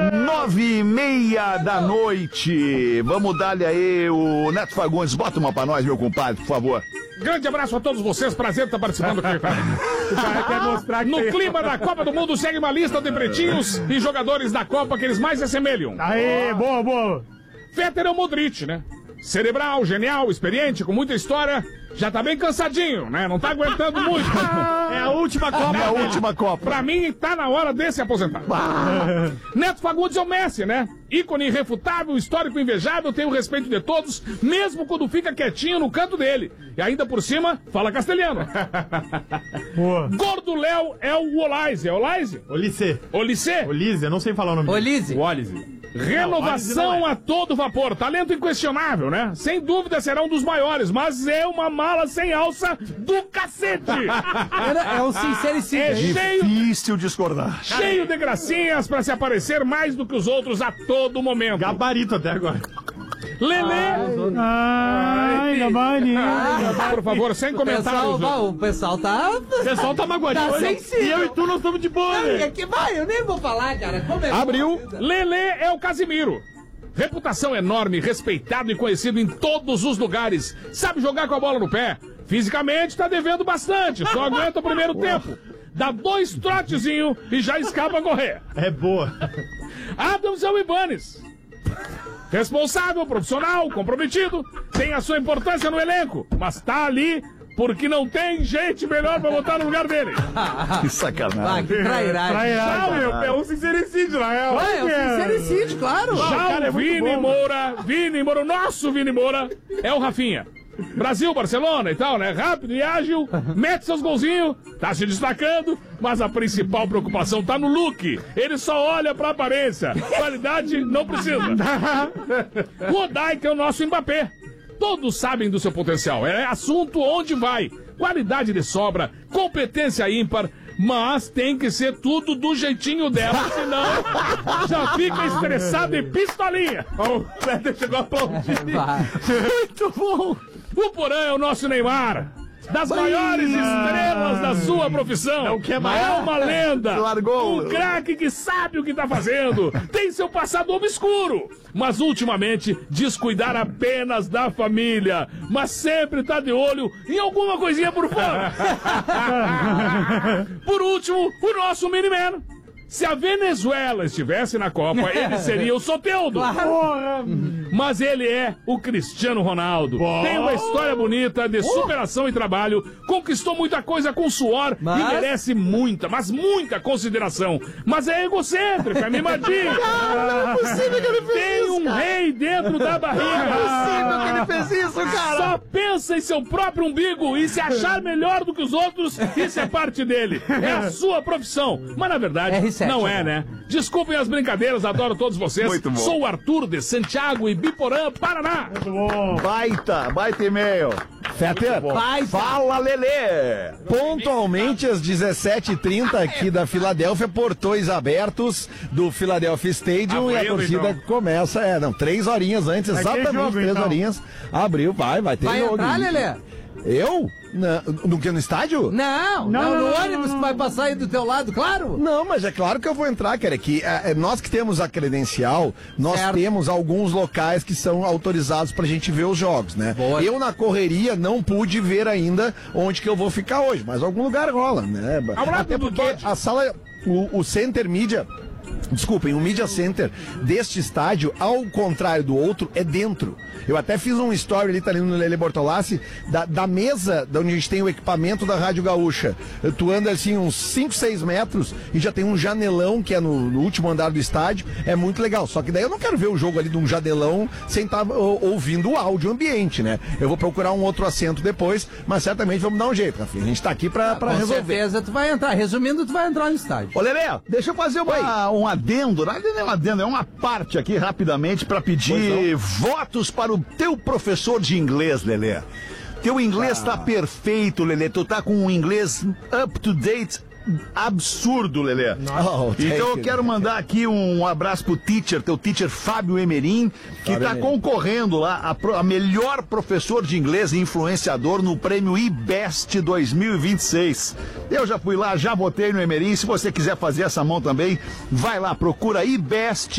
9:30 da noite. Vamos dar-lhe aí o Neto Fagundes. Bota uma pra nós, meu compadre, por favor. Grande abraço a todos vocês, prazer estar participando aqui. O cara quer mostrar que No clima da Copa do Mundo, segue uma lista de pretinhos e jogadores da Copa que eles mais se assemelham. Aê, boa, boa. Fetter é o Modric, né? Cerebral, genial, experiente, com muita história. Já tá bem cansadinho, né? Não tá aguentando muito. É a última Copa. É a última Copa. Pra mim, tá na hora de se aposentar. Neto Fagundes é o Messi, né? Ícone irrefutável, histórico invejável, tem o respeito de todos, mesmo quando fica quietinho no canto dele. E ainda por cima, fala castelhano. Boa. Gordo Léo é o Olise. É Olise? Olise. Olise? Olise, eu não sei falar o nome. Olise. O Olise. Renovação a todo vapor. Talento inquestionável, né? Sem dúvida será um dos maiores, mas é uma mala sem alça do cacete. É um sincericídio. É cheio, Difícil discordar. cheio de gracinhas pra se aparecer mais do que os outros a todo momento. Gabarito até agora. Lelê. Ai, gabarito. Por favor, sem comentários. O pessoal tá... O pessoal tá magoadinho. Tá hoje. sensível. E eu e tu nós estamos de boa, Não, né? que vai, eu nem vou falar, cara. Como é Abriu. Lelê é o Casimiro. Reputação enorme, respeitado e conhecido em todos os lugares. Sabe jogar com a bola no pé. Fisicamente tá devendo bastante, só aguenta o primeiro tempo. Dá 2 trotezinhos e já escapa a correr. É boa. Adams é o Ibanez. Responsável, profissional, comprometido, tem a sua importância no elenco, mas tá ali porque não tem gente melhor pra botar no lugar dele. Que sacanagem. que trairagem. Não, meu, é um sincericídio, na real. É um sincericídio, claro. Já cara é o muito Vini bom, Moura, o nosso Vini Moura, é o Rafinha. Brasil, Barcelona e tal, né? Rápido e ágil, mete seus golzinhos, tá se destacando, mas a principal preocupação tá no look. Ele só olha pra aparência. Qualidade não precisa. O Odai, que é o nosso Mbappé. Todos sabem do seu potencial. É assunto onde vai. Qualidade de sobra, competência ímpar. Mas tem que ser tudo do jeitinho dela, senão já fica estressado e pistolinha. O Peter chegou a aplaudir. Muito bom! O Porã é o nosso Neymar. Das maiores estrelas da sua profissão. Não quer mais. É uma lenda. Largou. Um craque que sabe o que tá fazendo. Tem seu passado obscuro. Mas ultimamente descuidar apenas da família. Mas sempre tá de olho em alguma coisinha por fora. Por último, o nosso Miniman. Se a Venezuela estivesse na Copa, ele seria o Soteldo. Mas ele é o Cristiano Ronaldo. Tem uma história bonita de superação e trabalho, conquistou muita coisa com suor e merece muita, mas muita consideração. Mas é egocêntrico, é mimadinho. Não é possível que ele fez Tem isso, um cara. rei dentro da barriga. Não é possível que ele fez isso, cara. Só pensa em seu próprio umbigo e se achar melhor do que os outros, isso é parte dele. É a sua profissão. Mas na verdade, R7, não é, né? Desculpem as brincadeiras, adoro todos vocês. Muito bom. Sou o Arthur de Santiago e Biporã, Paraná. Baita e-mail. Fetter, fala, Lelê. Pontualmente às 17h30 aqui da Filadélfia, portões abertos do Philadelphia Stadium e a torcida começa, 3 horinhas antes, exatamente jogo, 3 então. horinhas, abriu, vai ter Vai jogo. entrar, Lelê? Eu? No que, no estádio? Não, no ônibus que vai passar aí do teu lado, claro. Não, mas é claro que eu vou entrar, cara, que nós que temos a credencial, nós Certo. temos alguns locais que são autorizados pra gente ver os jogos, né? Boa. Eu na correria não pude ver ainda onde que eu vou ficar hoje, mas algum lugar rola, né? Até porque a sala, o Center Media, desculpem, o Media Center deste estádio, ao contrário do outro, é dentro. Eu até fiz um story ali, tá ali no Lele Bortolassi, da mesa da onde a gente tem o equipamento da Rádio Gaúcha. Tu anda assim uns 5, 6 metros e já tem um janelão que é no último andar do estádio. É muito legal. Só que daí eu não quero ver o jogo ali de um janelão sem estar ouvindo o áudio ambiente, né? Eu vou procurar um outro assento depois, mas certamente vamos dar um jeito, Rafinha. A gente tá aqui pra Com resolver. certeza tu vai entrar. Resumindo, tu vai entrar no estádio. Ô, Lelê, deixa eu fazer um adendo, não é um adendo, é uma parte aqui rapidamente pra pedir votos para o teu professor de inglês, Lelê. Teu inglês tá perfeito, Lelê, tu tá com um inglês up to date absurdo, Lelê. Então eu quero mandar aqui um abraço pro teu teacher Fábio Emerim, que tá concorrendo lá a melhor professor de inglês e influenciador no prêmio IBEST 2026. Eu já fui lá, já votei no Emerim. Se você quiser fazer essa mão também, vai lá, procura IBEST